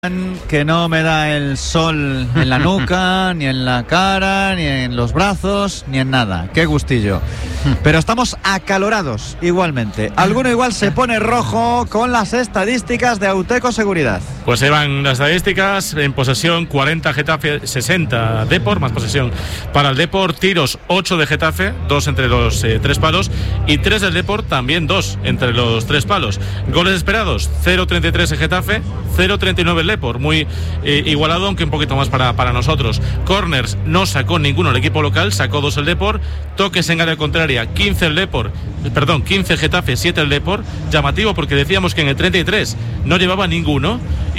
Que no me da el sol en la nuca, ni en la cara, ni en los brazos, ni en nada. Qué gustillo. Pero estamos acalorados igualmente. Alguno igual se pone rojo con las estadísticas de Auteco Seguridad. Pues se van las estadísticas. En posesión 40 Getafe, 60 Depor, más posesión para el Depor. Tiros 8 de Getafe, 2 entre los 3 palos, y 3 del Depor, también 2 entre los 3 palos. Goles esperados, 0.33 en Getafe, 0.39 el Depor, muy igualado, aunque un poquito más para nosotros. Corners no sacó ninguno el equipo local, sacó 2 el Depor. Toques en área contraria, 15 el Depor, 15 Getafe, 7 el Depor. Llamativo porque decíamos que en el 33 no llevaba ninguno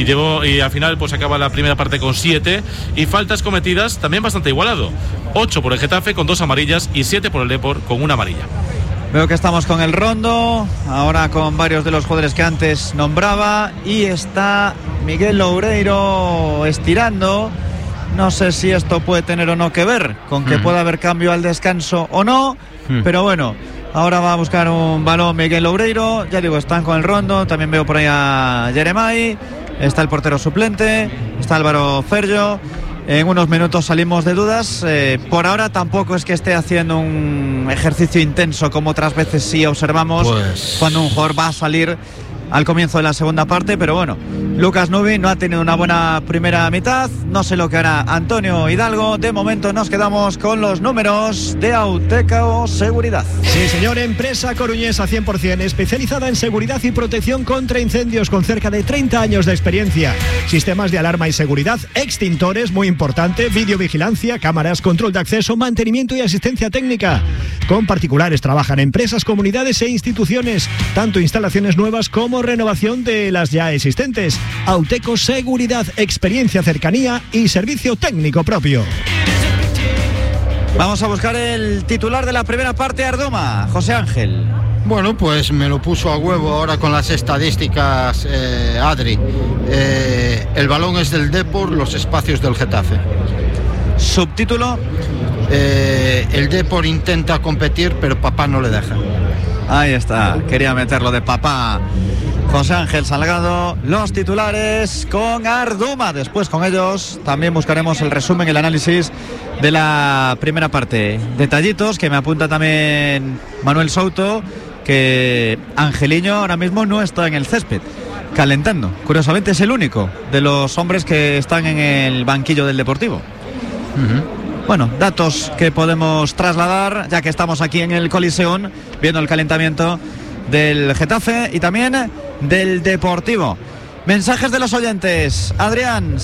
y al final pues acaba la primera parte con 7. Y faltas cometidas también bastante igualado, 8 por el Getafe con 2 amarillas y 7 por el Depor con 1 amarilla. Veo que estamos con el rondo, ahora con varios de los jugadores que antes nombraba, y está Miguel Loureiro estirando. No sé si esto puede tener o no que ver con que pueda haber cambio al descanso o no, pero bueno, ahora va a buscar un balón Miguel Loureiro. Ya digo, están con el rondo, también veo por ahí a Jeremai, está el portero suplente, está Álvaro Ferjo. En unos minutos salimos de dudas. Por ahora tampoco es que esté haciendo un ejercicio intenso como otras veces sí observamos cuando un jugador va a salir al comienzo de la segunda parte, pero bueno, Lucas Nubi no ha tenido una buena primera mitad. No sé lo que hará Antonio Hidalgo. De momento nos quedamos con los números de Auteco Seguridad. Sí, señor, empresa coruñesa 100%, especializada en seguridad y protección contra incendios, con cerca de 30 años de experiencia. Sistemas de alarma y seguridad, extintores, muy importante, videovigilancia, cámaras, control de acceso, mantenimiento y asistencia técnica. Con particulares trabajan empresas, comunidades e instituciones, tanto instalaciones nuevas como renovación de las ya existentes. Auteco Seguridad, experiencia, cercanía y servicio técnico propio. Vamos a buscar el titular de la primera parte, Ardoma, José Ángel. Bueno, pues me lo puso a huevo ahora con las estadísticas, Adri. El balón es del Depor, los espacios del Getafe. Subtítulo: el Depor intenta competir, pero papá no le deja. Ahí está, quería meterlo de papá José Ángel Salgado. Los titulares con Arduma. Después con ellos también buscaremos el resumen, el análisis de la primera parte. Detallitos que me apunta también Manuel Souto, que Angeliño ahora mismo no está en el césped calentando. Curiosamente es el único de los hombres que están en el banquillo del Deportivo. Bueno, datos que podemos trasladar ya que estamos aquí en el Coliseum viendo el calentamiento del Getafe y también del Deportivo. Mensajes de los oyentes. Adrián,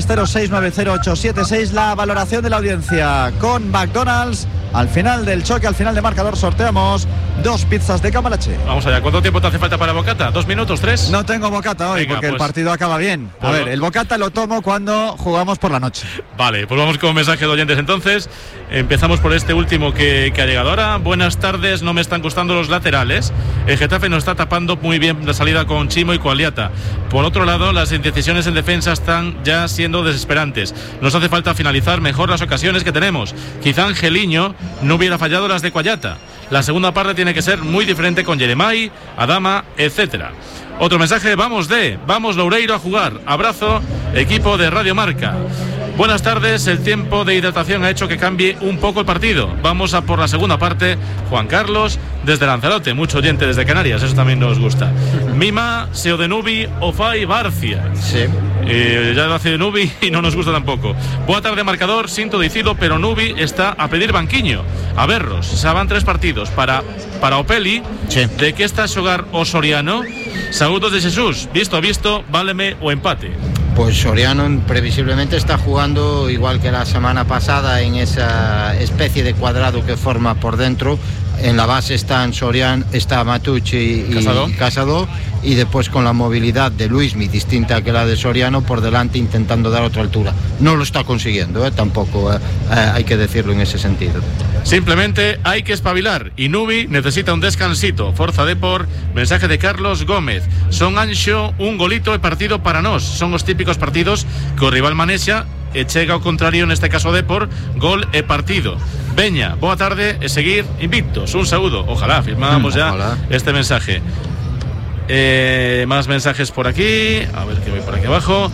660-690-876. La valoración de la audiencia con McDonald's. Al final del choque, al final de marcador, sorteamos 2 pizzas de Cambalache. Vamos allá. ¿Cuánto tiempo te hace falta para bocata? ¿2 minutos, 3? No tengo bocata hoy. Venga, porque el partido acaba bien. A ver, el bocata lo tomo cuando jugamos por la noche. Vale, pues vamos con mensajes de oyentes entonces. Empezamos por este último que ha llegado ahora. Buenas tardes, no me están gustando los laterales. El Getafe nos está tapando muy bien la salida con Chimo y Coaliata. Por otro lado, las indecisiones en defensa están ya siendo desesperantes. Nos hace falta finalizar mejor las ocasiones que tenemos. Quizá Angeliño no hubiera fallado las de Coaliata. La segunda parte tiene que ser muy diferente con Jeremai, Adama, etcétera. Otro mensaje: vamos Loureiro a jugar. Abrazo, equipo de Radio Marca. Buenas tardes, el tiempo de hidratación ha hecho que cambie un poco el partido. Vamos a por la segunda parte. Juan Carlos, desde Lanzarote, mucho oyente desde Canarias, eso también nos gusta. Mima, Seo de Nubi, Ofai, Barcia. Sí. Ya lo hace Nubi y no nos gusta tampoco. Boa tarde, marcador, sinto dicilo, pero Nubi está a pedir banquiño. A verros, se van 3 partidos para Opeli. Sí. De que está xogar o Soriano. Saludos de Jesús, visto a visto, váleme o empate. Pues Soriano previsiblemente está jugando igual que la semana pasada en esa especie de cuadrado que forma por dentro. En la base están Soriano, está Matucci y Casado, y después con la movilidad de Luismi distinta que la de Soriano por delante, intentando dar otra altura. No lo está consiguiendo, tampoco hay que decirlo en ese sentido. Simplemente hay que espabilar y Nubi necesita un descansito. Forza Depor. Mensaje de Carlos Gómez. Son anxo un golito de partido para nós. Son os típicos partidos que o rival manexa e chega ao contrario, neste caso Depor, gol e partido. Veña, boa tarde e seguir invictos. Un saúdo. Ojalá firmábamos ya este mensaje. Más mensajes por aquí. A ver qué voy por aquí abajo.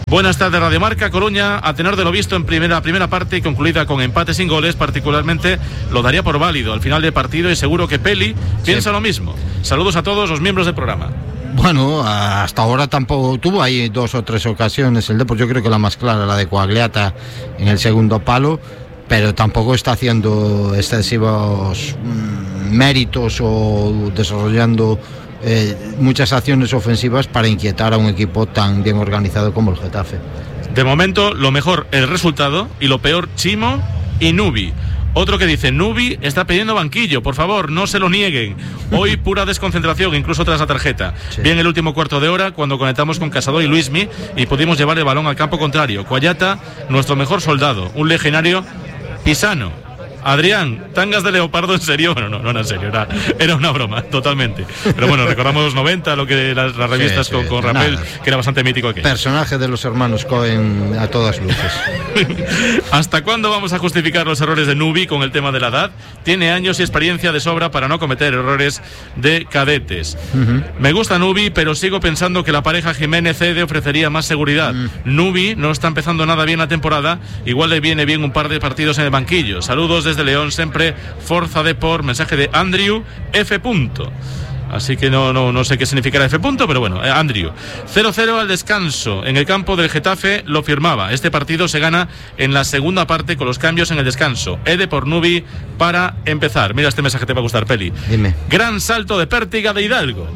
Buenas tardes, Radio Marca Coruña. A tenor de lo visto en primera parte y concluida con empate sin goles, particularmente lo daría por válido al final del partido y seguro que Peli piensa lo mismo. Saludos a todos los miembros del programa. Bueno, hasta ahora tampoco tuvo ahí 2 o 3 ocasiones el Depor. Yo creo que la más clara, la de Coagliata en el segundo palo, pero tampoco está haciendo excesivos méritos o desarrollando muchas acciones ofensivas para inquietar a un equipo tan bien organizado como el Getafe. De momento, lo mejor el resultado y lo peor Chimo y Nubi. Otro que dice, Nubi está pidiendo banquillo, por favor, no se lo nieguen. Hoy pura desconcentración, incluso tras la tarjeta. Sí. Bien el último cuarto de hora, cuando conectamos con Casado y Luismi y pudimos llevar el balón al campo contrario. Coagliata, nuestro mejor soldado, un legionario pisano. Adrián, tangas de leopardo, ¿en serio? Bueno, no, en serio, era una broma, totalmente. Pero bueno, recordamos los 90, lo que las revistas con Rapel, que era bastante mítico aquí. Personaje de los hermanos Cohen a todas luces. ¿Hasta cuándo vamos a justificar los errores de Nubi con el tema de la edad? Tiene años y experiencia de sobra para no cometer errores de cadetes. Me gusta Nubi, pero sigo pensando que la pareja Jiménez-Cede ofrecería más seguridad. Nubi no está empezando nada bien la temporada, igual le viene bien un par de partidos en el banquillo. Saludos desde León, siempre Forza Depor, mensaje de Andrew F. Así que no sé qué significará F. Pero bueno, Andrew. 0-0 al descanso. En el campo del Getafe lo firmaba. Este partido se gana en la segunda parte con los cambios en el descanso. Ede por Nubi para empezar. Mira, este mensaje te va a gustar, Peli. Dime. Gran salto de pértiga de Hidalgo.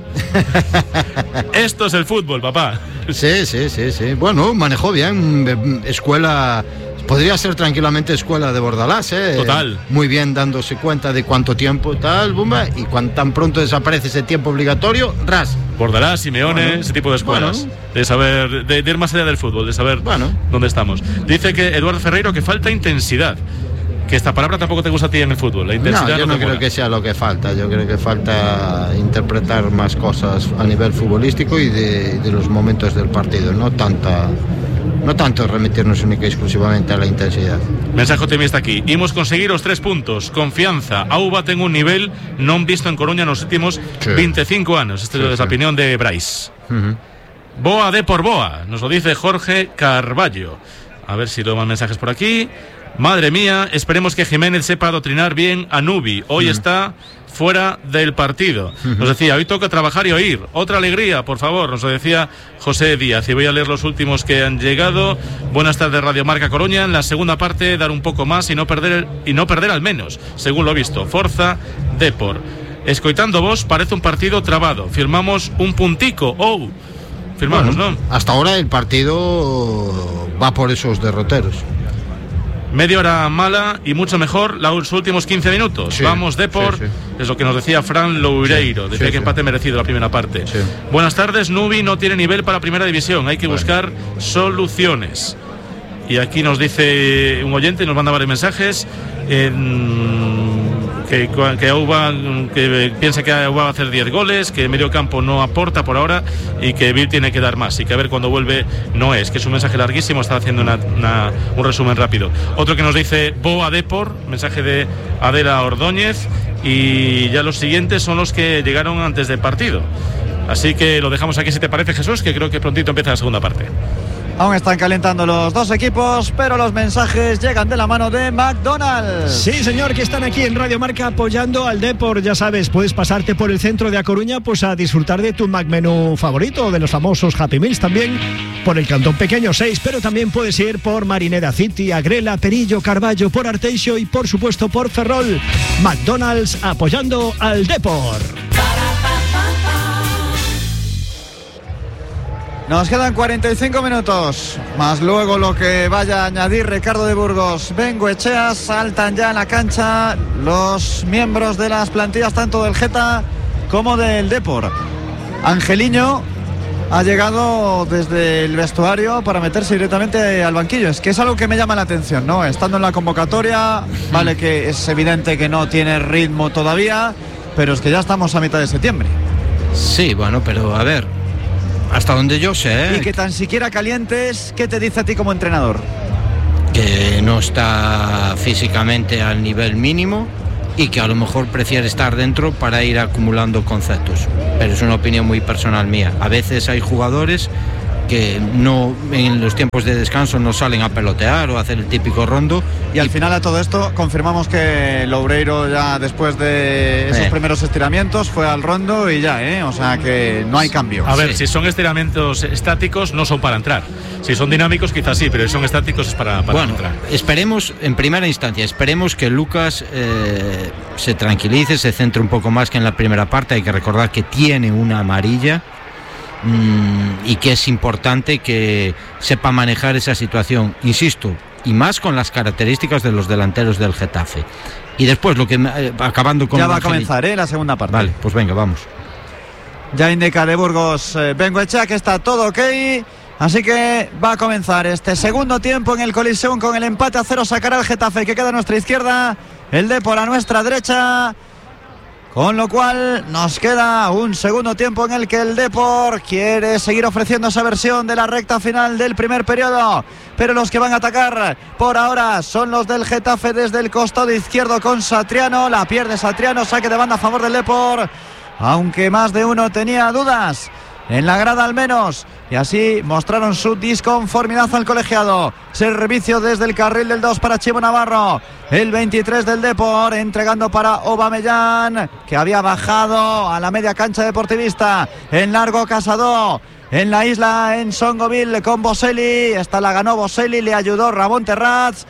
Esto es el fútbol, papá. Sí. Bueno, manejó bien. Escuela... Podría ser tranquilamente escuela de Bordalás, Total. Muy bien, dándose cuenta de cuánto tiempo tal, bomba, y cuando tan pronto desaparece ese tiempo obligatorio, ras. Bordalás, Simeone, ese tipo de escuelas. De saber, de ir más allá del fútbol, de saber dónde estamos. Dice que Eduardo Ferreiro que falta intensidad. Que esta palabra tampoco te gusta a ti en el fútbol, la intensidad. No, yo no creo que sea lo que falta. Yo creo que falta interpretar más cosas a nivel futbolístico y de los momentos del partido, no tanto remitirnos única y exclusivamente a la intensidad. Mensaje optimista aquí. Imos conseguir os 3 puntos. Confianza. Auba ten un nivel non visto en Coruña nos últimos 25 anos. Esta es la opinión de Brais. Boa de por boa. Nos lo dice Jorge Carballo. A ver si toman mensajes por aquí. Madre mía, esperemos que Jiménez sepa adoctrinar bien a Nubi. Hoy está fuera del partido. Nos decía, hoy toca trabajar y oír. Otra alegría, por favor, nos lo decía José Díaz. Y voy a leer los últimos que han llegado. Buenas tardes, Radio Marca Coruña. En la segunda parte, dar un poco más y no perder al menos, según lo visto. Forza Depor. Escoitando vos, parece un partido trabado. Firmamos un puntico. Firmamos, ¿no? Hasta ahora el partido va por esos derroteros. Media hora mala y mucho mejor los últimos 15 minutos. Vamos, Depor. Es lo que nos decía Fran Loureiro. Decía que empate merecido la primera parte. Buenas tardes, Nubi no tiene nivel para primera división. Hay que buscar soluciones. Y aquí nos dice un oyente, nos manda varios mensajes. Que Auba, que piensa que Auba va a hacer 10 goles, que el medio campo no aporta por ahora y que Bill tiene que dar más y que a ver cuando vuelve no es, que es un mensaje larguísimo, está haciendo un resumen rápido. Otro que nos dice Boa Depor, mensaje de Adela Ordóñez, y ya los siguientes son los que llegaron antes del partido. Así que lo dejamos aquí si te parece, Jesús, que creo que prontito empieza la segunda parte. Aún están calentando los dos equipos, pero los mensajes llegan de la mano de McDonald's. Sí, señor, que están aquí en Radio Marca apoyando al Depor. Ya sabes, puedes pasarte por el centro de A Coruña pues a disfrutar de tu McMenú favorito, de los famosos Happy Meals también, por el Cantón Pequeño 6, pero también puedes ir por Marineda City, Agrela, Perillo, Carballo, por Arteixo y por supuesto por Ferrol. McDonald's apoyando al Depor. Nos quedan 45 minutos, más luego lo que vaya a añadir Ricardo de Burgos, Bengoechea. Saltan ya en la cancha los miembros de las plantillas tanto del Geta como del Depor. Angeliño ha llegado desde el vestuario para meterse directamente al banquillo. Es que es algo que me llama la atención, ¿no? Estando en la convocatoria, vale que es evidente que no tiene ritmo todavía, pero es que ya estamos a mitad de septiembre. Sí, bueno, pero a ver, hasta donde yo sé, y que tan siquiera calientes, ¿qué te dice a ti como entrenador? Que no está físicamente al nivel mínimo y que a lo mejor prefiere estar dentro para ir acumulando conceptos, pero es una opinión muy personal mía. A veces hay jugadores que no en los tiempos de descanso no salen a pelotear o a hacer el típico rondo. Y al final a todo esto confirmamos que Loureiro ya después de esos primeros estiramientos fue al rondo y ya, o sea que no hay cambio. A ver, si son estiramientos estáticos no son para entrar. Si son dinámicos quizás sí, pero si son estáticos es para entrar. Esperemos, en primera instancia, que Lucas se tranquilice, se centre un poco más que en la primera parte. Hay que recordar que tiene una amarilla y que es importante que sepa manejar esa situación, insisto, y más con las características de los delanteros del Getafe. Y después acabando con... Ya va a comenzar la segunda parte. Vale, pues venga, vamos. Ya indica de Burgos Bengoechea que está todo ok, así que va a comenzar este segundo tiempo en el Coliseum con el empate a 0. Sacará el Getafe, que queda a nuestra izquierda, el Depor a nuestra derecha, con lo cual nos queda un segundo tiempo en el que el Depor quiere seguir ofreciendo esa versión de la recta final del primer periodo, pero los que van a atacar por ahora son los del Getafe desde el costado izquierdo con Satriano. La pierde Satriano, saque de banda a favor del Depor, aunque más de uno tenía dudas en la grada al menos, y así mostraron su disconformidad al colegiado. Servicio desde el carril del 2 para Chimo Navarro, el 23 del Depor, entregando para Aubameyang, que había bajado a la media cancha deportivista. En largo Casado, en la isla, en Songoville con Boselli. Esta la ganó Boselli, le ayudó Ramón Terrats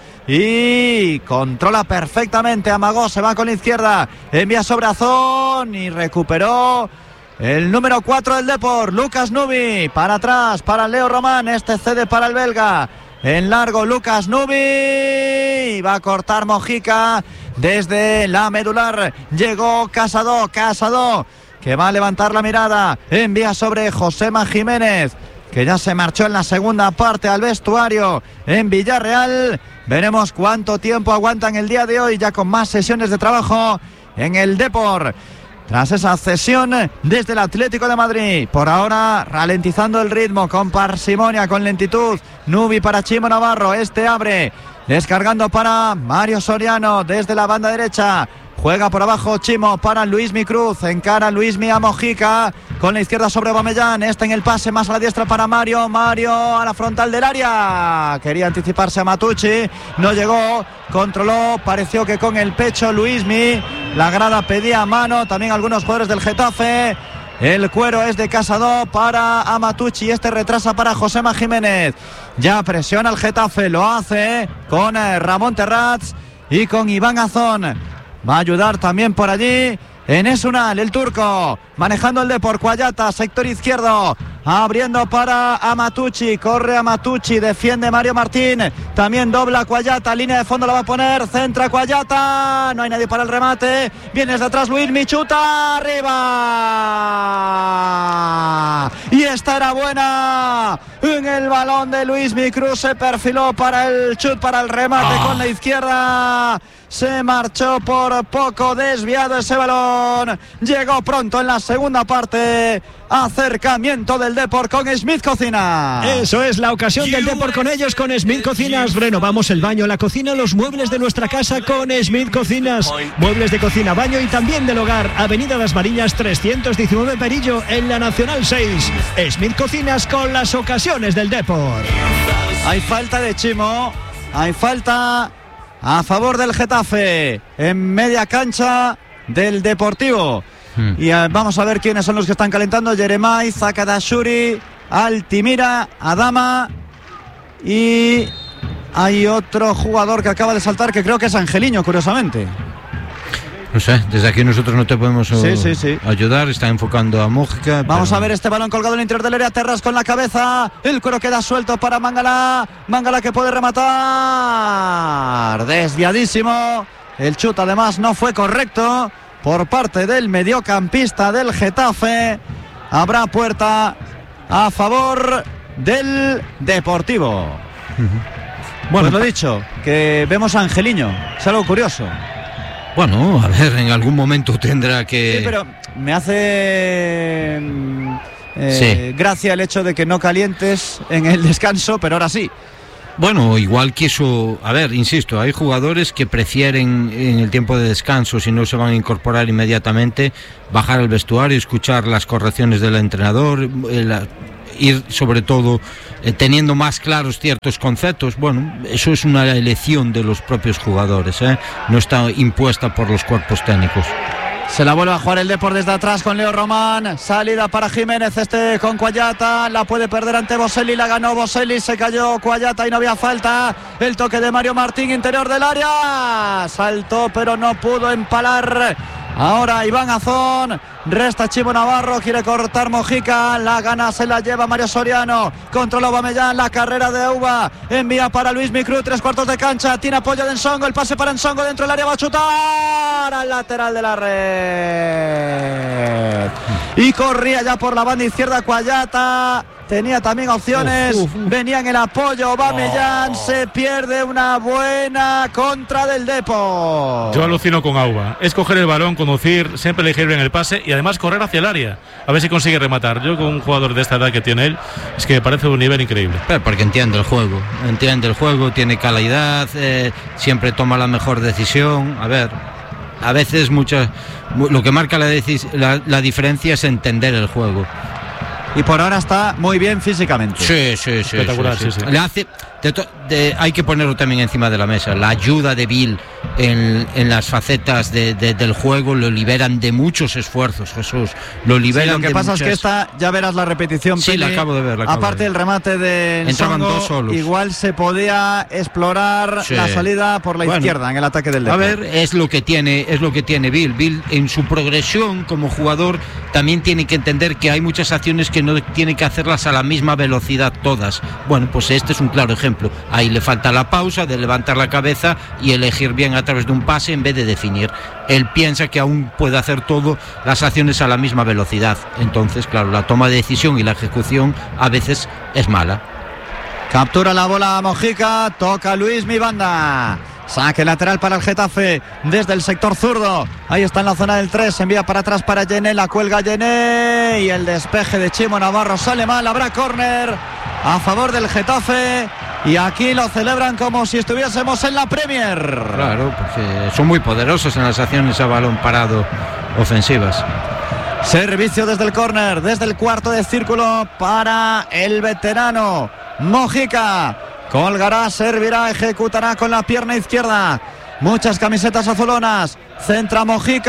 y controla perfectamente. Amagó, se va con la izquierda, envía sobre Azón y recuperó el número 4 del Depor, Lucas Nubi, para atrás, para Leo Román, este cede para el belga. En largo Lucas Nubi, va a cortar Mojica desde la medular. Llegó Casado, que va a levantar la mirada, envía sobre Josema Jiménez, que ya se marchó en la segunda parte al vestuario en Villarreal. Veremos cuánto tiempo aguantan el día de hoy, ya con más sesiones de trabajo en el Depor, tras esa cesión desde el Atlético de Madrid. Por ahora ralentizando el ritmo con parsimonia, con lentitud. Nubi para Chimo Navarro, este abre, descargando para Mario Soriano desde la banda derecha. Juega por abajo Chimo para Luismi Cruz, encara Luismi a Mojica, con la izquierda sobre Aubameyang, está en el pase más a la diestra para Mario a la frontal del área, quería anticiparse a Matucci, no llegó, controló, pareció que con el pecho Luismi, la grada pedía mano, también algunos jugadores del Getafe. El cuero es de Casado para Amatucci, este retrasa para Josema Jiménez, ya presiona el Getafe, lo hace con Ramón Terrats y con Iván Azón. Va a ayudar también por allí Enes Unal, el turco, manejando el Depor. Cuayata, sector izquierdo, abriendo para Amatucci, corre Amatucci, defiende Mario Martín, también dobla Cuayata, línea de fondo la va a poner, centra Cuayata, no hay nadie para el remate, viene desde atrás Luis Michuta, arriba, y esta era buena, en el balón de Luis Micruz, se perfiló para el chut, para el remate con la izquierda. Se marchó por poco, desviado ese balón. Llegó pronto en la segunda parte. Acercamiento del Depor con Smith Cocina. Eso es la ocasión del Depor con ellos, con Smith Cocinas. Renovamos el baño, la cocina, los muebles de nuestra casa con Smith Cocinas. Muebles de cocina, baño y también del hogar. Avenida Las Mariñas 319 Perillo, en la Nacional 6. Smith Cocinas con las ocasiones del Depor. Hay falta de Chimo. Hay falta a favor del Getafe en media cancha del Deportivo. Y vamos a ver quiénes son los que están calentando. Yeremay, Zakadashuri, Altimira, Adama, y hay otro jugador que acaba de saltar que creo que es Angeliño, curiosamente. No sé, desde aquí nosotros no te podemos ayudar, está enfocando a Mojica. Vamos a ver este balón colgado en el interior del área, Terras con la cabeza, el cuero queda suelto para Mangala que puede rematar, desviadísimo, el chut además no fue correcto por parte del mediocampista del Getafe. Habrá puerta a favor del Deportivo. Bueno, pues lo dicho, que vemos a Angeliño, es algo curioso. Bueno, a ver, en algún momento tendrá que... Sí, pero me hace gracia el hecho de que no calientes en el descanso, pero ahora sí. Bueno, igual que eso, a ver, insisto, hay jugadores que prefieren en el tiempo de descanso, si no se van a incorporar inmediatamente, bajar al vestuario, escuchar las correcciones del entrenador, ir sobre todo teniendo más claros ciertos conceptos. Bueno, eso es una elección de los propios jugadores, no está impuesta por los cuerpos técnicos. Se la vuelve a jugar el Depor desde atrás con Leo Román. Salida para Jiménez, con Cuayata. La puede perder ante Boselli. La ganó Boselli. Se cayó Cuayata y no había falta. El toque de Mario Martín, interior del área. Saltó pero no pudo empalar. Ahora Iván Azón, resta Chimo Navarro, quiere cortar Mojica, la gana, se la lleva Mario Soriano, controla Aubameyang, la carrera de Uba, envía para Luis Micru, 3/4 de cancha, tiene apoyo de Nsongo, el pase para Nsongo dentro del área, va a chutar al lateral de la red y corría ya por la banda izquierda Cuayata. Tenía también opciones, venía en el apoyo Aubameyang, se pierde una buena contra del Depor. Yo alucino con Auba, es coger el balón, conducir, siempre elegir bien el pase y además correr hacia el área, a ver si consigue rematar. Yo con un jugador de esta edad que tiene él, es que me parece un nivel increíble. Pero porque entiende el juego, tiene calidad, siempre toma la mejor decisión. A ver, a veces lo que marca la diferencia es entender el juego. Y por ahora está muy bien físicamente. Sí. Espectacular, sí. Le hace, hay que ponerlo también encima de la mesa. La ayuda de Bill en las facetas del juego lo liberan de muchos esfuerzos, Jesús. Lo liberan. Sí, lo que pasa es que esta, ya verás la repetición. Sí, Peli, la acabo de ver. Aparte del remate de entraban dos solos. Igual se podía explorar la salida por la izquierda en el ataque del Depor. A ver, es lo que tiene Bill. Bill en su progresión como jugador también tiene que entender que hay muchas acciones que no tiene que hacerlas a la misma velocidad todas. Bueno, pues este es un claro ejemplo. Ahí le falta la pausa de levantar la cabeza y elegir bien a través de un pase en vez de definir. Él piensa que aún puede hacer todas las acciones a la misma velocidad. Entonces, claro, la toma de decisión y la ejecución a veces es mala. Captura la bola Mojica, toca Luis Mibanda. Saque lateral para el Getafe desde el sector zurdo. Ahí está en la zona del 3. Envía para atrás para Yené. La cuelga Yené. Y el despeje de Chimo Navarro sale mal. Habrá córner a favor del Getafe. Y aquí lo celebran como si estuviésemos en la Premier. Claro, porque son muy poderosos en las acciones a balón parado ofensivas. Servicio desde el córner, desde el cuarto de círculo para el veterano Mojica. Colgará, servirá, ejecutará con la pierna izquierda. Muchas camisetas azulonas. Centra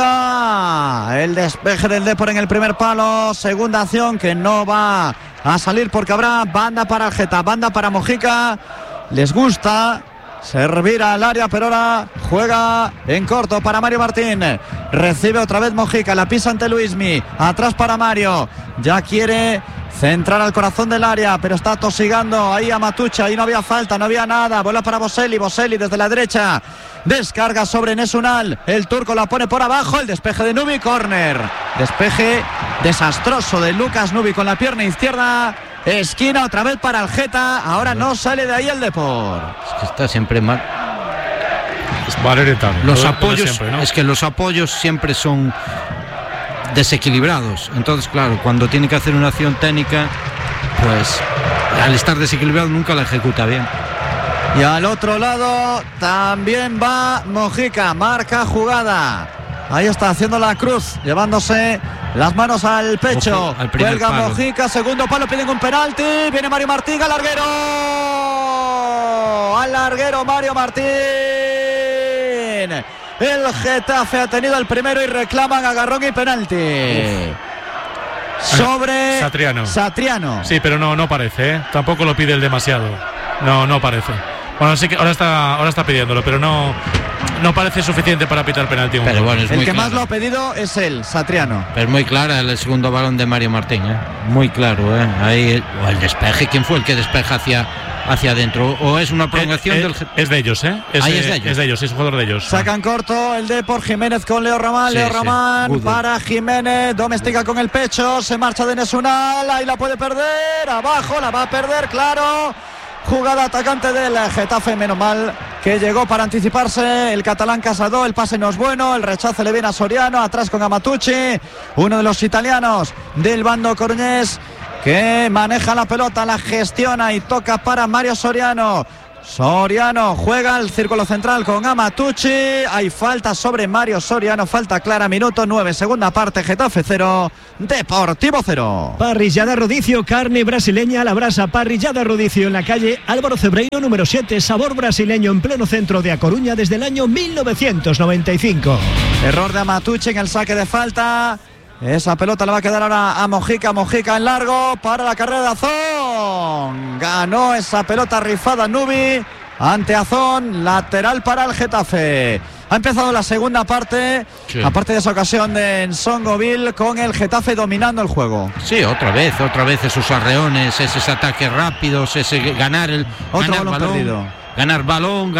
Mojica. El despeje del Depor en el primer palo. Segunda acción que no va a salir porque habrá banda para el Geta. Banda para Mojica. Les gusta servir al área, pero ahora juega en corto para Mario Martín. Recibe otra vez Mojica. La pisa ante Luismi. Atrás para Mario. Ya quiere centrar al corazón del área, pero está tosigando ahí a Matucha. Ahí no había falta, no había nada. Bola para Boselli desde la derecha. Descarga sobre Nesunal. El turco la pone por abajo. El despeje de Nubi, córner. Despeje desastroso de Lucas Nubi con la pierna izquierda. Esquina otra vez para el Geta. Ahora no sale de ahí el Depor. Es que está siempre mal. Los apoyos siempre, ¿no? Es que los apoyos siempre son desequilibrados. Entonces, claro, cuando tiene que hacer una acción técnica, pues al estar desequilibrado nunca la ejecuta bien. Y al otro lado también va Mojica, marca jugada. Ahí está haciendo la cruz, llevándose las manos al pecho. Cuelga Mojica, segundo palo, piden un penalti. Viene Mario Martín, al larguero. Al larguero Mario Martín. El Getafe ha tenido el primero y reclaman agarrón y penalti. Sobre Satriano. Sí, pero no parece, ¿eh? Tampoco lo pide el demasiado. No parece. Bueno, sí que ahora está pidiéndolo, pero no parece suficiente para pitar penalti. Pero bueno, el que más lo ha pedido es él, Satriano. Pero es muy clara el segundo balón de Mario Martín, ¿eh? Muy claro, ¿eh? Ahí el despeje. ¿Quién fue el que despeja hacia adentro? ¿O es una prolongación del...? Es de ellos, ¿eh? Es de ellos, es un jugador de ellos. Sacan corto el Depor, Jiménez con Leo Román. Leo Román para Jiménez, domestica con el pecho, se marcha de Nesunal, ahí la puede perder, abajo la va a perder, claro. Jugada atacante del Getafe, menos mal que llegó para anticiparse el catalán Casado. El pase no es bueno, el rechazo le viene a Soriano, atrás con Amatucci, uno de los italianos del bando coruñés que maneja la pelota, la gestiona y toca para Mario Soriano. Soriano juega al círculo central con Amatucci. Hay falta sobre Mario Soriano, falta clara, minuto 9, segunda parte. Getafe 0, Deportivo 0. Parrillada Rodicio, carne brasileña a la brasa. Parrillada Rodicio en la calle Álvaro Cebreiro número 7, sabor brasileño en pleno centro de A Coruña desde el año 1995. Error de Amatucci en el saque de falta. Esa pelota le va a quedar ahora a Mojica. Mojica en largo para la carrera de Azón. Ganó esa pelota rifada Nubi ante Azón. Lateral para el Getafe. Ha empezado la segunda parte. Sí. Aparte de esa ocasión de Nsongoville, con el Getafe dominando el juego. Sí, otra vez esos arreones, esos ataques rápidos, ese ganar balón perdido. Ganar balón,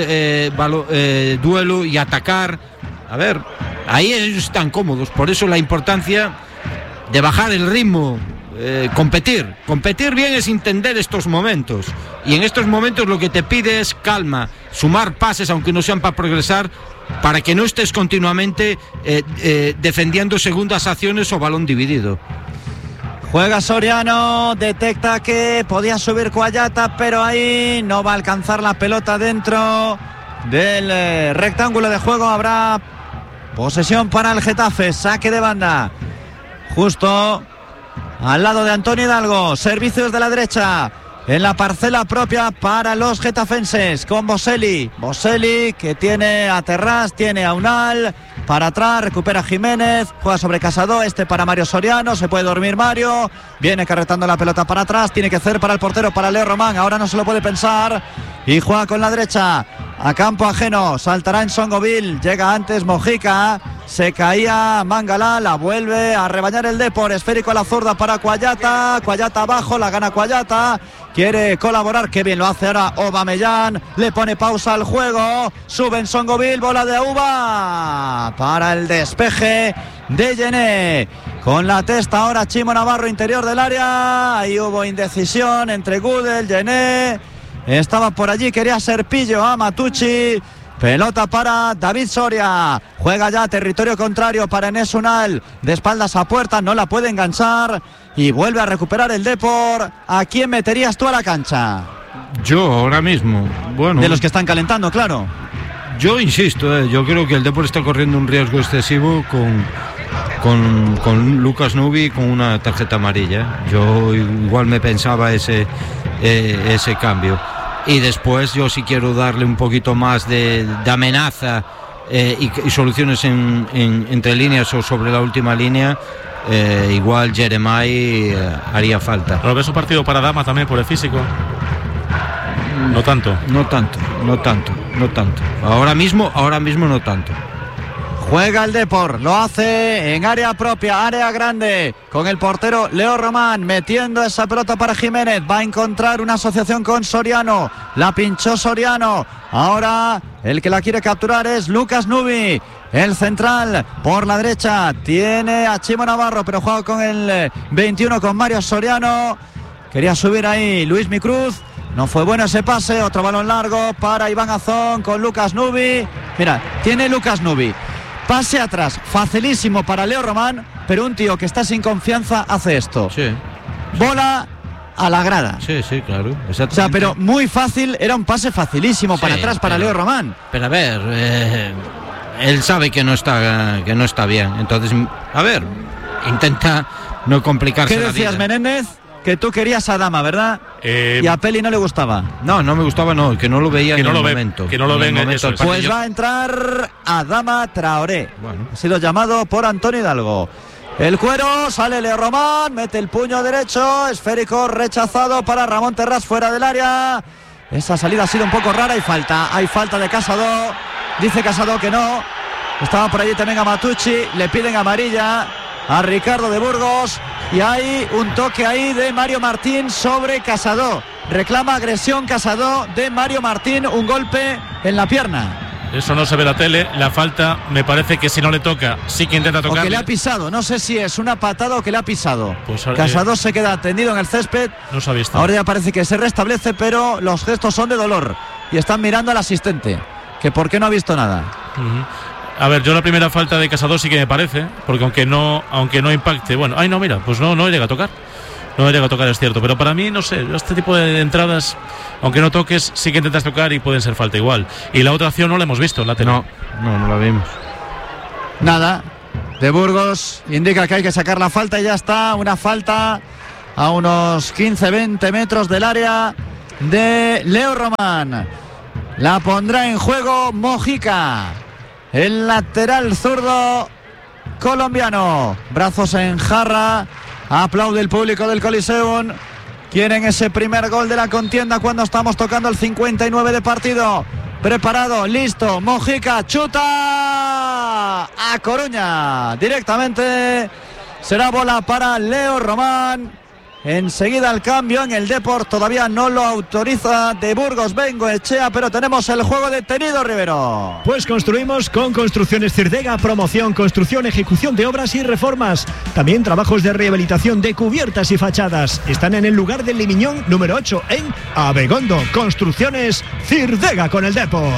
duelo y atacar. A ver, ahí ellos están cómodos, por eso la importancia de bajar el ritmo, competir bien es entender estos momentos, y en estos momentos lo que te pide es calma, sumar pases aunque no sean para progresar, para que no estés continuamente defendiendo segundas acciones o balón dividido. Juega Soriano, detecta que podía subir Cuallata, pero ahí no va a alcanzar la pelota dentro del rectángulo de juego. Habrá posesión para el Getafe, saque de banda justo al lado de Antonio Hidalgo. Servicios de la derecha en la parcela propia para los getafenses con Boselli que tiene a Terrás, tiene a Unal para atrás, recupera Jiménez, juega sobre Casado, para Mario Soriano, se puede dormir Mario, viene carretando la pelota para atrás, tiene que hacer para el portero, para Leo Román, ahora no se lo puede pensar y juega con la derecha a campo ajeno, saltará Nsongoville, llega antes Mojica, se caía Mangala, la vuelve a rebañar el Depor, esférico a la zurda para Cuallata abajo, la gana Cuallata, quiere colaborar, qué bien lo hace ahora Aubameyang, le pone pausa al juego, sube Nsongoville, bola de Auba para el despeje de Yené, con la testa ahora Chimo Navarro, interior del área, ahí hubo indecisión entre Gudel, Yené, estaba por allí, quería Serpillo a Amatucci, pelota para David Soria, juega ya territorio contrario para Enes Unal, de espaldas a puerta, no la puede enganchar y vuelve a recuperar el Depor. ¿A quién meterías tú a la cancha? Yo ahora mismo, bueno, de los que están calentando, claro. Yo insisto, yo creo que el Depor está corriendo un riesgo excesivo con Lucas Nubi con una tarjeta amarilla. Yo igual me pensaba ese cambio. Y después yo sí quiero darle un poquito más de amenaza y soluciones entre líneas o sobre la última línea. Igual Jeremai haría falta. ¿Pero ves un partido para Dama también por el físico? No tanto. Ahora mismo no tanto. Juega el Depor, lo hace en área propia, área grande, con el portero Leo Román, metiendo esa pelota para Jiménez, va a encontrar una asociación con Soriano, la pinchó Soriano, ahora el que la quiere capturar es Lucas Nubi, el central por la derecha, tiene a Chimo Navarro, pero juega con el 21, con Mario Soriano, quería subir ahí Luis Micruz. No fue bueno ese pase, otro balón largo para Iván Azón con Lucas Nubi. Mira, tiene Lucas Nubi. Pase atrás, facilísimo para Leo Román, pero un tío que está sin confianza hace esto. Sí. Bola a la grada. Sí, claro. O sea, pero muy fácil, era un pase facilísimo para atrás para Leo Román. Pero a ver, él sabe que no está bien. Entonces, a ver, intenta no complicarse la vida. ¿Qué decías, Menéndez? Que tú querías a Dama, ¿verdad? Y a Peli no le gustaba. No me gustaba, que no lo veía en el momento. Que no lo ven en eso. Pues va a entrar Adama Traoré. Bueno. Ha sido llamado por Antonio Hidalgo. El cuero, sale Leo Román, mete el puño derecho, esférico rechazado para Ramón Terrás fuera del área. Esa salida ha sido un poco rara y hay falta de Casado. Dice Casado que no. Estaba por allí también Amatucci, le piden amarilla a Ricardo de Burgos y hay un toque ahí de Mario Martín sobre Casado, reclama agresión Casado de Mario Martín, un golpe en la pierna. Eso no se ve en la tele, la falta me parece que si no le toca sí que intenta tocar. O que le ha pisado, no sé si es una patada o que le ha pisado. Pues, Casado se queda tendido en el césped, no se ha visto. Ahora ya parece que se restablece, pero los gestos son de dolor y están mirando al asistente, que por qué no ha visto nada. A ver, yo la primera falta de Casado sí que me parece, porque aunque no impacte, bueno, no llega a tocar. no llega a tocar, es cierto, pero para mí, no sé, este tipo de entradas, aunque no toques, sí que intentas tocar y pueden ser falta igual. Y la otra acción no la hemos visto, lateral. No la vimos. Nada, de Burgos indica que hay que sacar la falta y ya está, una falta a unos 15-20 metros del área de Leo Román. La pondrá en juego Mojica, el lateral zurdo colombiano. Brazos en jarra, aplaude el público del Coliseum. Quieren ese primer gol de la contienda cuando estamos tocando el 59 de partido. Preparado, listo, Mojica, chuta a Coruña. Directamente será bola para Leo Román. Enseguida el cambio en el Depor, todavía no lo autoriza de Burgos Bengoechea, pero tenemos el juego detenido, Rivero. Pues construimos con Construcciones Cirdega, promoción, construcción, ejecución de obras y reformas. También trabajos de rehabilitación de cubiertas y fachadas. Están en el lugar del Limiñón número 8 en Abegondo. Construcciones Cirdega con el Depor.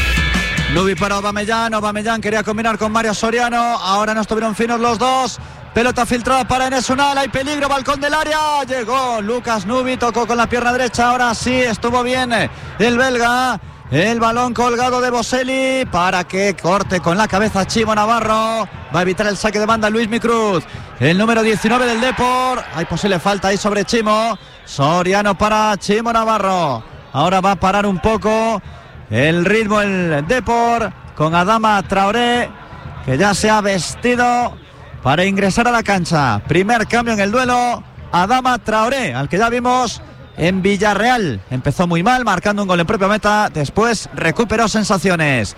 Nubi para Aubameyang quería combinar con Mario Soriano, ahora no estuvieron finos los dos. Pelota filtrada para Enes Unal, hay peligro, balcón del área, llegó Lucas Nubi, tocó con la pierna derecha, ahora sí, estuvo bien el belga, el balón colgado de Boselli para que corte con la cabeza Chimo Navarro, va a evitar el saque de banda Luismi Cruz, el número 19 del Depor, hay posible falta ahí sobre Chimo, Soriano para Chimo Navarro, ahora va a parar un poco el ritmo el Depor con Adama Traoré, que ya se ha vestido para ingresar a la cancha. Primer cambio en el duelo, Adama Traoré, al que ya vimos en Villarreal. Empezó muy mal, marcando un gol en propia meta, después recuperó sensaciones.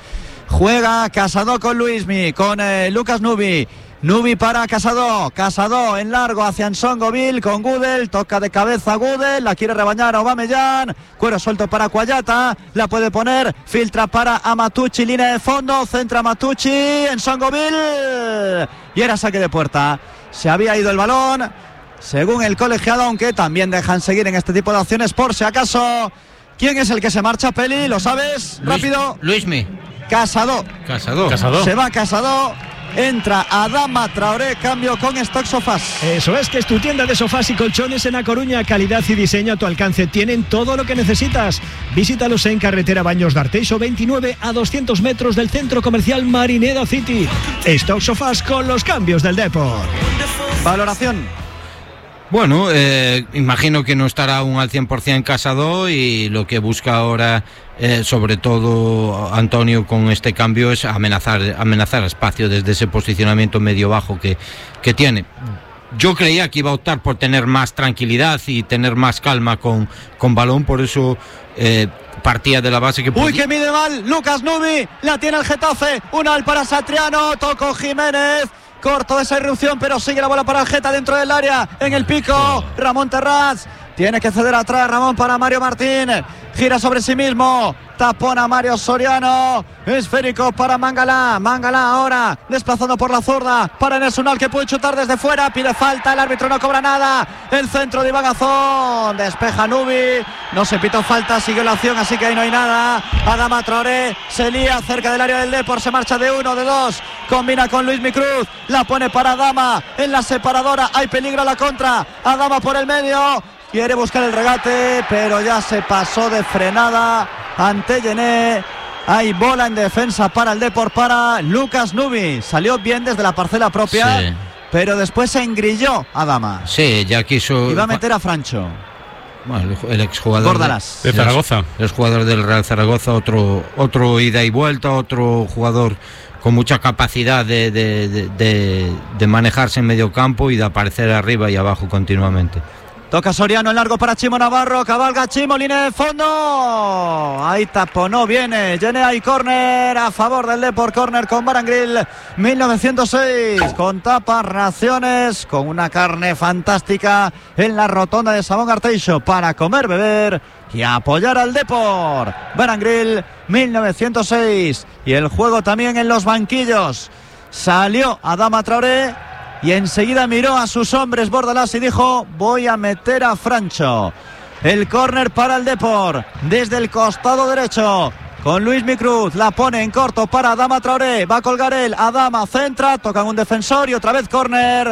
Juega Casado con Luismi, con Lucas Nubi. Nubi para Casado, Casado en largo hacia Nsongoville con Gudel, toca de cabeza Gudel, la quiere rebañar Aubameyang, cuero suelto para Cuayata, la puede poner, filtra para Amatucci, línea de fondo, centra Amatucci, Nsongoville y era saque de puerta. Se había ido el balón, según el colegiado, aunque también dejan seguir en este tipo de acciones por si acaso. ¿Quién es el que se marcha, Peli? ¿Lo sabes? Rápido. Luismi. Casado. Se va Casado. Entra Adama Traoré, cambio con Stock Sofás. Eso es, que es tu tienda de sofás y colchones en A Coruña. Calidad y diseño a tu alcance. Tienen todo lo que necesitas. Visítalos en carretera Baños de Arteixo 29 a 200 metros del centro comercial Marineda City. Stock Sofás con los cambios del Depor. Valoración. Bueno, imagino que no estará aún al 100% Casado y lo que busca ahora, sobre todo Antonio con este cambio, es amenazar espacio desde ese posicionamiento medio-bajo que tiene. Yo creía que iba a optar por tener más tranquilidad y tener más calma con balón, por eso partía de la base que... ¡Uy, que mide mal! Lucas Nubi, la tiene el Getafe, Unal para Satriano, tocó Jiménez. Corto esa irrupción, pero sigue la bola para el Geta dentro del área, en el pico, Ramón Terraz, tiene que ceder atrás Ramón para Mario Martín, gira sobre sí mismo, tapona Mario Soriano, esférico para Mangala ahora, desplazando por la zurda, para Enes Unal que puede chutar desde fuera, pide falta, el árbitro no cobra nada, el centro de Iván Azón, despeja Nubi, no se pitó falta, siguió la acción, así que ahí no hay nada. Adama Traoré se lía cerca del área del Depor, se marcha de uno, de dos, combina con Luismi Cruz, la pone para Adama en la separadora, hay peligro a la contra, Adama por el medio, quiere buscar el regate, pero ya se pasó de frenada ante Yené. Hay bola en defensa para el Depor, para Lucas Nubi. Salió bien desde la parcela propia, sí, pero después se engrilló Adama. Sí, ya quiso... Iba a meter a Francho. Bueno, el exjugador de Zaragoza. El jugador del Real Zaragoza, otro ida y vuelta, otro jugador con mucha capacidad de manejarse en medio campo y de aparecer arriba y abajo continuamente. Toca Soriano en largo para Chimo Navarro, cabalga Chimo, línea de fondo, ahí taponó, viene Yené y córner a favor del Depor, córner con Barangril, 1906, con tapas, raciones, con una carne fantástica en la rotonda de Sabón Arteixo para comer, beber y apoyar al Depor. Barangril, 1906, y el juego también en los banquillos. Salió Adama Traoré y enseguida miró a sus hombres Bordalás y dijo: voy a meter a Francho. El córner para el Depor desde el costado derecho con Luismi Cruz, la pone en corto para Adama Traoré, va a colgar él, Adama centra, tocan un defensor y otra vez córner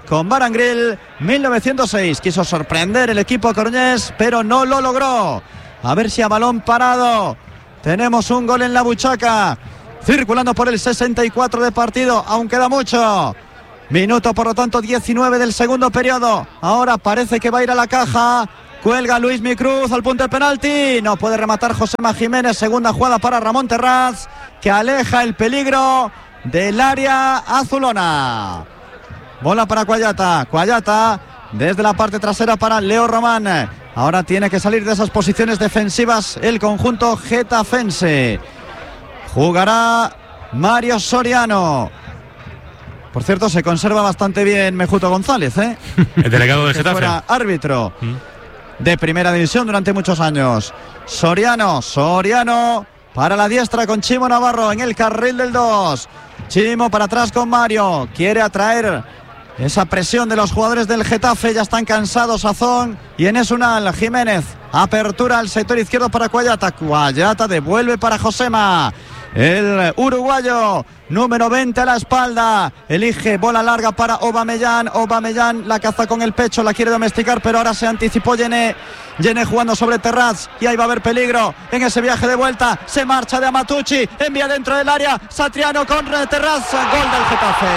con Bar and Grill 1906. Quiso sorprender el equipo coruñés, pero no lo logró. A ver si a balón parado tenemos un gol en la buchaca. Circulando por el 64 de partido, aún queda mucho. Minuto, por lo tanto, 19 del segundo periodo. Ahora parece que va a ir a la caja. Cuelga Luismi Cruz al punto de penalti. No puede rematar Josema Jiménez. Segunda jugada para Ramón Terraz, que aleja el peligro del área azulona. Bola para Cuallata desde la parte trasera para Leo Román. Ahora tiene que salir de esas posiciones defensivas el conjunto getafense. Jugará Mario Soriano. Por cierto, se conserva bastante bien Mejuto González, el delegado de Getafe. Fuera árbitro de primera división durante muchos años. Soriano para la diestra con Chimo Navarro en el carril del 2. Chimo para atrás con Mario. Quiere atraer esa presión de los jugadores del Getafe. Ya están cansados Azón y Enes Unal. Jiménez, apertura al sector izquierdo para Cuallata devuelve para Josema. El uruguayo, número 20 a la espalda, elige bola larga para Aubameyang. Aubameyang la caza con el pecho, la quiere domesticar, pero ahora se anticipó Yené jugando sobre Terraz, y ahí va a haber peligro en ese viaje de vuelta. Se marcha de Amatucci, envía dentro del área, Satriano con Terraz. Gol del Getafe.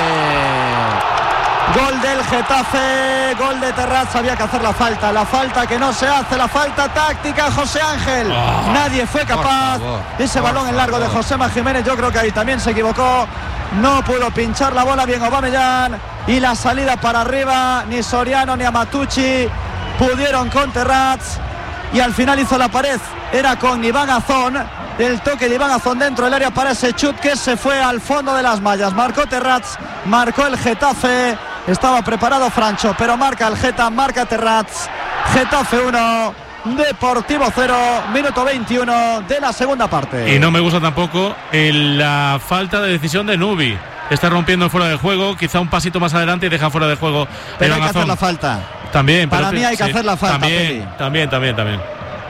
Gol del Getafe, gol de Terraz. Había que hacer la falta que no se hace, la falta táctica, José Ángel. Nadie fue capaz. Ese balón en largo de Josema Jiménez, yo creo que ahí también se equivocó. No pudo pinchar la bola bien Aubameyang, y la salida para arriba, ni Soriano ni Amatucci pudieron con Terraz, y al final hizo la pared. Era con Iván Azón, el toque de Iván Azón dentro del área para ese chut que se fue al fondo de las mallas. Marcó Terraz, marcó el Getafe. Estaba preparado Francho, pero marca el marca Terraz. Getafe 1, Deportivo 0, minuto 21 de la segunda parte. Y no me gusta tampoco la falta de decisión de Nubi. Está rompiendo fuera de juego, quizá un pasito más adelante y deja fuera de juego. Pero hay que hacer la falta. También. Para mí hay que hacer la falta. También.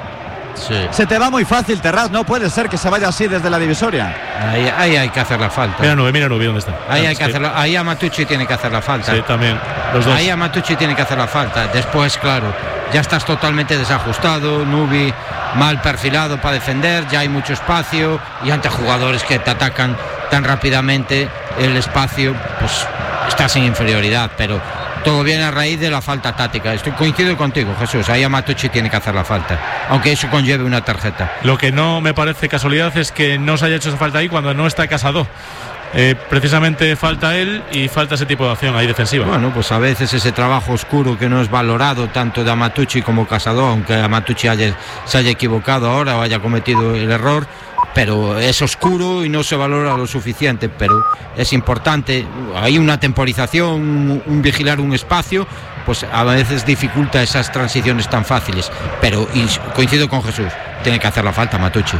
Sí. Se te va muy fácil, Terraz. No puede ser que se vaya así desde la divisoria. Ahí hay que hacer la falta. Mira Nubi, ¿dónde está? Ahí hay que hacerlo. Ahí Amatucci tiene que hacer la falta. Sí, también. Los dos. Ahí Amatucci tiene que hacer la falta. Después, claro, ya estás totalmente desajustado. Nubi mal perfilado para defender. Ya hay mucho espacio. Y ante jugadores que te atacan tan rápidamente, el espacio, pues estás en inferioridad. Pero todo viene a raíz de la falta táctica. Coincido contigo, Jesús. Ahí Amatucci tiene que hacer la falta, aunque eso conlleve una tarjeta. Lo que no me parece casualidad es que no se haya hecho esa falta ahí cuando no está Casado. Precisamente falta él y falta ese tipo de acción ahí defensiva. Bueno, pues a veces ese trabajo oscuro que no es valorado tanto de Amatucci como Casado, aunque Amatucci se haya equivocado ahora o haya cometido el error, pero es oscuro y no se valora lo suficiente. Pero es importante, hay una temporización, un vigilar un espacio, pues a veces dificulta esas transiciones tan fáciles. Pero coincido con Jesús, tiene que hacer la falta Amatucci.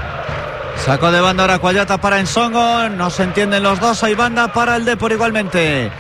Sacó de banda ahora Cuallata para Ensongo. No se entienden los dos. Hay banda para el Depor igualmente.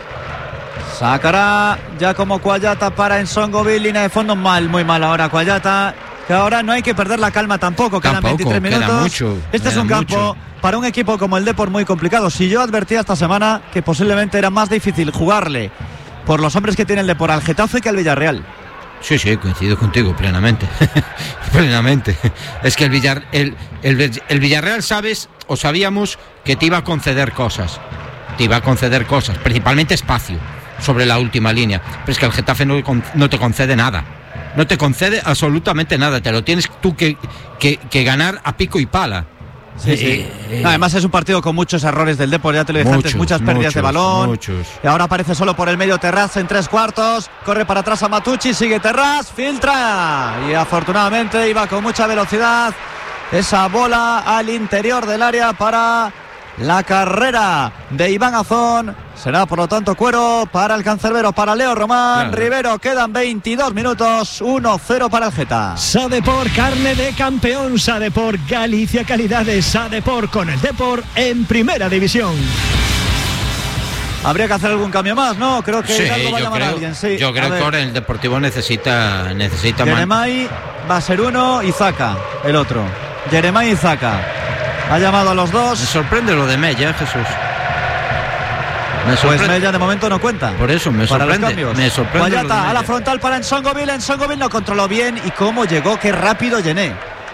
Sacará ya como Cuallata para Ensongo. Línea de fondo muy mal ahora Cuallata. Que ahora no hay que perder la calma tampoco. Quedan 23 minutos. Queda mucho, este es un campo para un equipo como el Depor muy complicado. Si yo advertía esta semana que posiblemente era más difícil jugarle por los hombres que tiene el Depor al Getafe que al Villarreal. Sí, coincido contigo plenamente. Plenamente. Es que el Villarreal sabíamos que te iba a conceder cosas. Principalmente espacio sobre la última línea. Pero es que el Getafe no te concede nada. No te concede absolutamente nada. Te lo tienes tú que ganar a pico y pala. Sí. Además es un partido con muchos errores del Depor, ya te lo dije antes, muchas pérdidas de balón. Y ahora aparece solo por el medio Terraz en 3/4, corre para atrás Amatucci, sigue Terraz, filtra y afortunadamente iba con mucha velocidad esa bola al interior del área para la carrera de Iván Azón. Será por lo tanto cuero para el cancerbero, para Leo Román. Claro. Rivero, quedan 22 minutos, 1-0 para el Geta. Sadepor, carne de campeón. Sadepor, Galicia calidades. Sadepor con el Depor en primera división. Habría que hacer algún cambio más, ¿no? Creo que va a llamar a alguien. Sí, yo creo que ahora el Deportivo necesita Yeremay va a ser uno y Zaka el otro. Yeremay y Zaka. Ha llamado a los dos. Me sorprende lo de Mella, Jesús. Pues Mella de momento no cuenta. Por eso me sorprende. Me sorprende. Guayata a la frontal para Nsongoville. Nsongoville no controló bien. Y cómo llegó, qué rápido Gené.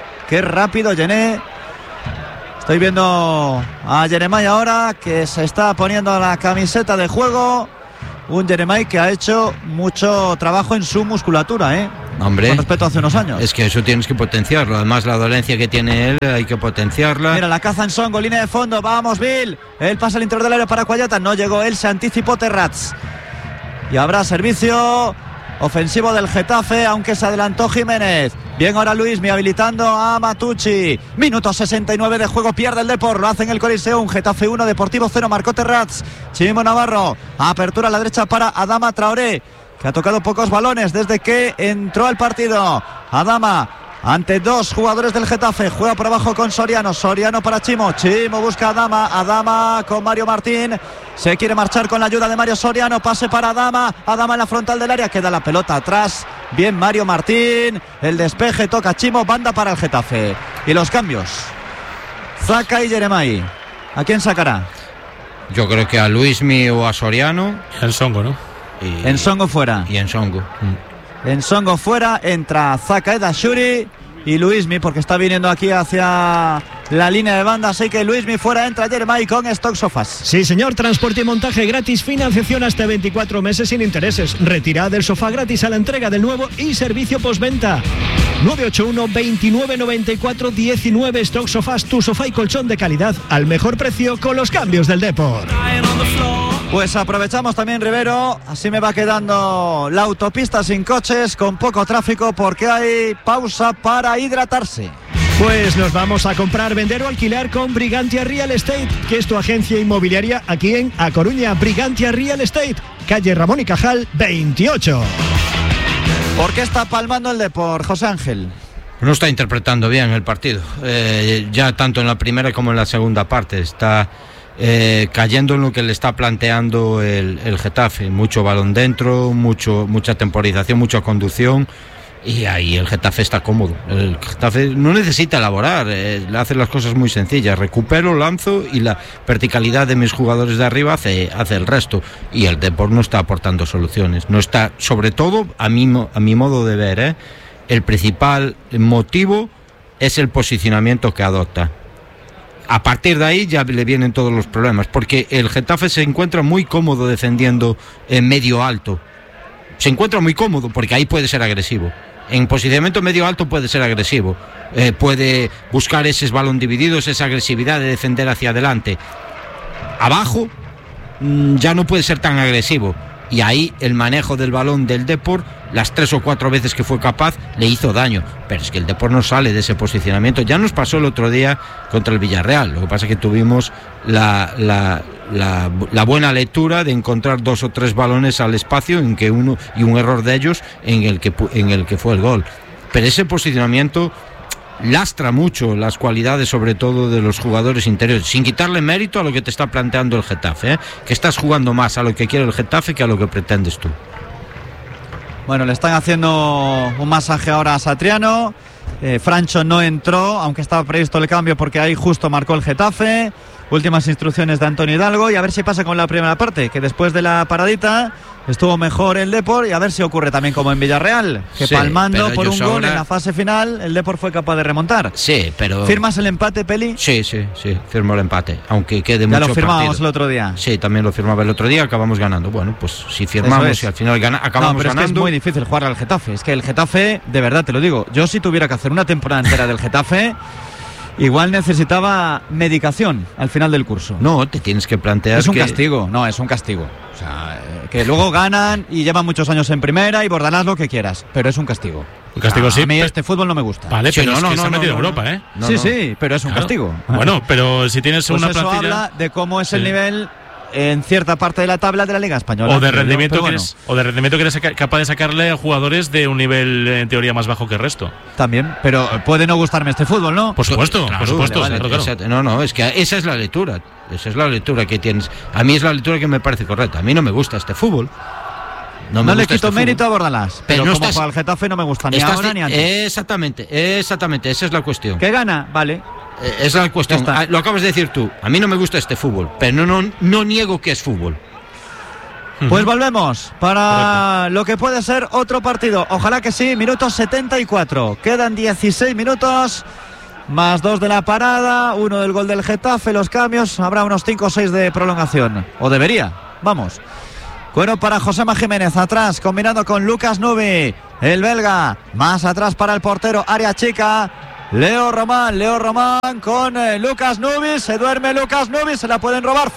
Estoy viendo a Jeremai ahora, que se está poniendo la camiseta de juego. Un Jeremai que ha hecho mucho trabajo en su musculatura, Hombre, con respecto a hace unos años. Es que eso tienes que potenciarlo. Además, la dolencia que tiene él hay que potenciarla. Mira, la caza en Songo, línea de fondo. Vamos, Bill. Él pasa al interior del área para Guayata. No llegó él, se anticipó Terrats. Y habrá servicio ofensivo del Getafe, aunque se adelantó Jiménez. Bien ahora Luismi habilitando a Matucci. Minuto 69 de juego, pierde el Depor. Lo hace en el Coliseo. Un Getafe 1, Deportivo 0. Marcó Terrats. Chimo Navarro. Apertura a la derecha para Adama Traoré, que ha tocado pocos balones desde que entró al partido. Adama ante dos jugadores del Getafe, juega por abajo con Soriano. Soriano para Chimo. Chimo busca a Adama. Adama con Mario Martín. Se quiere marchar con la ayuda de Mario Soriano. Pase para Adama. Adama en la frontal del área. Queda la pelota atrás. Bien Mario Martín. El despeje toca Chimo. Banda para el Getafe. Y los cambios. Zaka y Jeremai. ¿A quién sacará? Yo creo que a Luismi o a Soriano. Nsongo, ¿no? Nsongo fuera. Y Nsongo. Nsongo fuera, entra Zaka Edashuri y Luismi, porque está viniendo aquí hacia la línea de banda, así que Luismi fuera, entra Jeremai con Stock Sofas. Sí, señor, transporte y montaje gratis, financiación hasta 24 meses sin intereses, retirada del sofá gratis a la entrega del nuevo y servicio postventa. 981 29 94 19. Stock Sofás, tu sofá y colchón de calidad al mejor precio con los cambios del Depor. Pues aprovechamos también, Rivero, así me va quedando la autopista sin coches, con poco tráfico, porque hay pausa para hidratarse. Pues nos vamos a comprar, vender o alquilar con Brigantia Real Estate, que es tu agencia inmobiliaria aquí en A Coruña. Brigantia Real Estate, calle Ramón y Cajal 28. ¿Por qué está palmando el Depor, José Ángel? No está interpretando bien el partido, ya tanto en la primera como en la segunda parte. Está cayendo en lo que le está planteando el Getafe. Mucho balón dentro, mucha temporización, mucha conducción, y ahí el Getafe está cómodo. El Getafe no necesita elaborar, le hace las cosas muy sencillas: recupero, lanzo, y la verticalidad de mis jugadores de arriba hace el resto. Y el Depor no está aportando soluciones, no está, sobre todo a mi modo de ver, el principal motivo es el posicionamiento que adopta. A partir de ahí ya le vienen todos los problemas, porque el Getafe se encuentra muy cómodo defendiendo en medio alto. Se encuentra muy cómodo porque ahí puede ser agresivo. En posicionamiento medio alto puede ser agresivo. Puede buscar esos balón divididos, esa agresividad de defender hacia adelante. Abajo ya no puede ser tan agresivo. Y ahí el manejo del balón del Depor, las 3 o 4 veces que fue capaz, le hizo daño. Pero es que el Depor no sale de ese posicionamiento. Ya nos pasó el otro día contra el Villarreal. Lo que pasa es que tuvimos la buena lectura de encontrar 2 o 3 balones al espacio, en que un error de ellos en el que fue el gol. Pero ese posicionamiento lastra mucho las cualidades, sobre todo de los jugadores interiores, sin quitarle mérito a lo que te está planteando el Getafe, que estás jugando más a lo que quiere el Getafe que a lo que pretendes tú. Bueno, le están haciendo un masaje ahora a Satriano. Francho no entró, aunque estaba previsto el cambio, porque ahí justo marcó el Getafe. Últimas instrucciones de Antonio Hidalgo, y a ver si pasa con la primera parte, que después de la paradita estuvo mejor el Depor, y a ver si ocurre también como en Villarreal, que sí, palmando por un gol en la fase final, el Depor fue capaz de remontar. Sí, pero... ¿Firmas el empate, Peli? Sí, firmo el empate, aunque quede mucho partido. Ya lo firmábamos el otro día. Sí, también lo firmaba el otro día, acabamos ganando. Bueno, pues si firmamos y al final acabamos ganando... Es que es muy difícil jugar al Getafe, es que el Getafe, de verdad te lo digo, yo si tuviera que hacer una temporada entera del Getafe... Igual necesitaba medicación al final del curso. No, te tienes que plantear. Es un castigo, no, es un castigo. O sea, que luego ganan y llevan muchos años en primera y Bordalás lo que quieras, pero es un castigo. Un castigo sí. A mí este fútbol no me gusta. Vale, pero sí, se ha metido en Europa, ¿eh? Sí, pero es un castigo. Bueno, pero si tienes pues una eso plantilla... habla de cómo es el nivel en cierta parte de la tabla de la Liga Española. O de rendimiento que eres capaz de sacarle a jugadores de un nivel en teoría más bajo que el resto. También, pero puede no gustarme este fútbol, ¿no? Por supuesto, claro, por supuesto. Vale, claro. No, es que esa es la lectura. Esa es la lectura que tienes. A mí es la lectura que me parece correcta. A mí no me gusta este fútbol. No le quito mérito a Bordalás, pero no, como para el Getafe no me gusta ni ahora ni antes. Exactamente, esa es la cuestión. ¿Qué gana? Vale. Es la cuestión. Lo acabas de decir tú. A mí no me gusta este fútbol, pero no niego que es fútbol. Pues volvemos para lo que puede ser otro partido. Ojalá que sí, minuto 74. Quedan 16 minutos, más 2 de la parada, 1 del gol del Getafe, los cambios. Habrá unos 5 o 6 de prolongación. O debería, vamos. Bueno, para Josema Jiménez, atrás, combinando con Lucas Nubi, el belga. Más atrás para el portero, área chica. Leo Román con Lucas Nubi. Se duerme Lucas Nubi, se la pueden robar.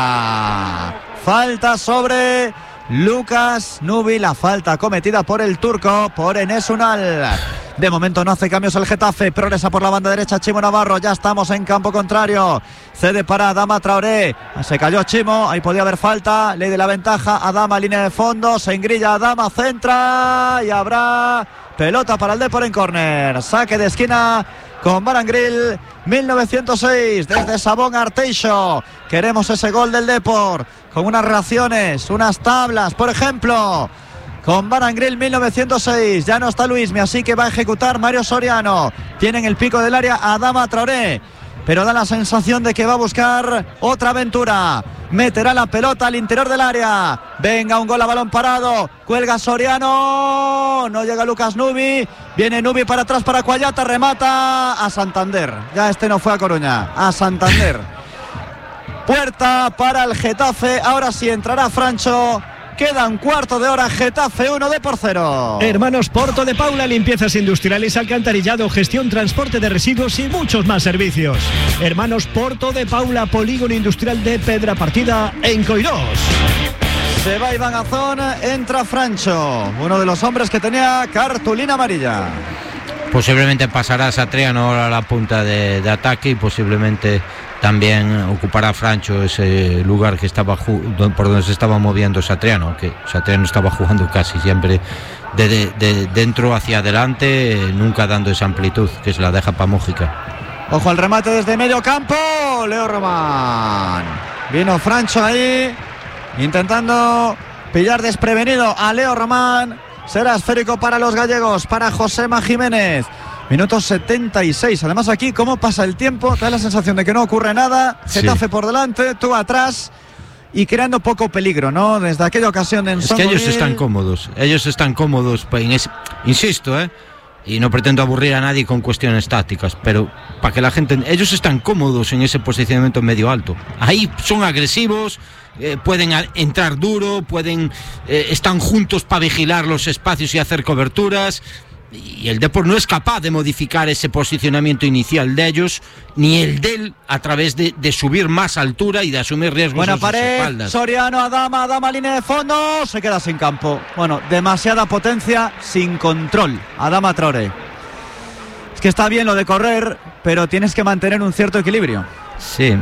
Falta sobre Lucas Nubi, la falta cometida por el turco, por Enes Unal. De momento no hace cambios el Getafe, progresa por la banda derecha Chimo Navarro, ya estamos en campo contrario, cede para Adama Traoré, se cayó Chimo, ahí podía haber falta, ley de la ventaja, Adama línea de fondo, se engrilla Adama, centra y habrá pelota para el Depor en córner, saque de esquina con Barangril. 1906 desde Sabón Arteixo. Queremos ese gol del Depor con unas reacciones, unas tablas, por ejemplo, con Barangril. 1906, ya no está Luismi, así que va a ejecutar Mario Soriano. Tienen el pico del área Adama Traoré, pero da la sensación de que va a buscar otra aventura. Meterá la pelota al interior del área. Venga, un gol a balón parado. Cuelga Soriano. No llega Lucas Nubi. Viene Nubi para atrás para Cuayata. Remata a Santander. Ya este no fue a Coruña. A Santander. Puerta para el Getafe. Ahora sí entrará Francho. Queda un cuarto de hora, Getafe 1, Depor 0. Hermanos Porto de Paula, limpiezas industriales, alcantarillado, gestión, transporte de residuos y muchos más servicios. Hermanos Porto de Paula, polígono industrial de Pedra Partida en Coirós. Se va Iván Azón, entra Francho, uno de los hombres que tenía cartulina amarilla. Posiblemente pasará Satriano ahora a la punta de ataque y posiblemente también ocupará Francho ese lugar que estaba por donde se estaba moviendo Satriano, que Satriano estaba jugando casi siempre de dentro hacia adelante, nunca dando esa amplitud que se la deja para Mújica. Ojo al remate desde medio campo, Leo Román. Vino Francho ahí, intentando pillar desprevenido a Leo Román. Será esférico para los gallegos, para Josema Jiménez. Minuto 76. Además aquí, cómo pasa el tiempo, te da la sensación de que no ocurre nada. Getafe por delante, tú atrás y creando poco peligro, ¿no? Desde aquella ocasión en Es que ellos están cómodos. Insisto, y no pretendo aburrir a nadie con cuestiones tácticas, pero para que la gente... Ellos están cómodos en ese posicionamiento medio alto. Ahí son agresivos, pueden entrar duro, están juntos para vigilar los espacios y hacer coberturas. Y el Depor no es capaz de modificar ese posicionamiento inicial de ellos, ni el de él, a través de subir más altura y de asumir riesgos. Buena a sus pared, espaldas. Soriano, Adama, línea de fondo, se queda sin campo. Bueno, demasiada potencia, sin control. Adama Traoré. Es que está bien lo de correr, pero tienes que mantener un cierto equilibrio. Sí,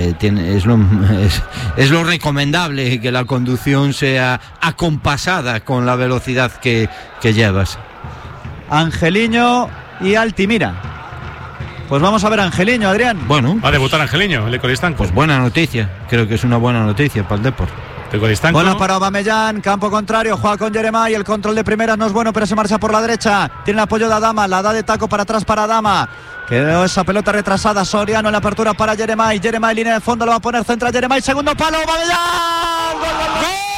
es lo recomendable, que la conducción sea acompasada con la velocidad que llevas. Angeliño y Altimira. Pues vamos a ver a Angeliño, Adrián. Bueno, va a debutar Angeliño, el Ecoristanco. Pues buena noticia, creo que es una buena noticia para el Depor. Bola para Aubameyang, campo contrario, juega con Jeremai, el control de primera no es bueno, pero se marcha por la derecha, tiene el apoyo de Adama, la da de taco para atrás para Adama, quedó esa pelota retrasada, Soriano en la apertura para Jeremai, línea de fondo, lo va a poner, centra Jeremai, segundo palo, Aubameyang, ¡gol!